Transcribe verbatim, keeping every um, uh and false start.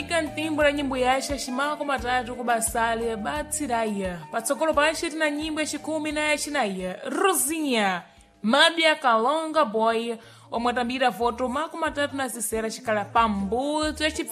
kuyimika mtimbo la nyimbo yace ximako matatu kubasale batsiraya patsogolo pace tina nyimbo yacikumi na yacinayi Rosinha Mabia Kalonga Boy omwe atambira voto mako matatu na zisera cikala pambuto